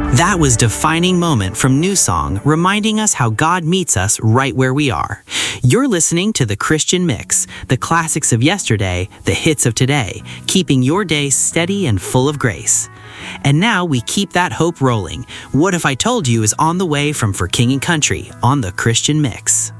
That was Defining Moment from New Song, reminding us how God meets us right where we are. You're listening to The Christian Mix, the classics of yesterday, the hits of today, keeping your day steady and full of grace. And now we keep that hope rolling. What If I Told You is on the way from For King and Country on The Christian Mix.